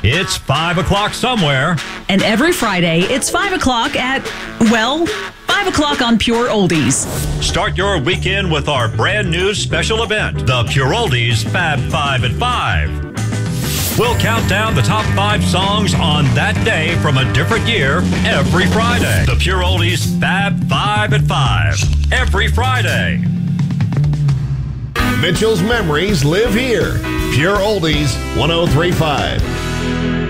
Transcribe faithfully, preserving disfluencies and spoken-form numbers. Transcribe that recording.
It's five o'clock somewhere. And every Friday, it's five o'clock at, well, five o'clock on Pure Oldies. Start your weekend with our brand new special event, the Pure Oldies Fab Five at Five. We'll count down the top five songs on that day from a different year every Friday. The Pure Oldies Fab Five at Five, every Friday. Mitchell's memories live here. Pure Oldies one oh three point five.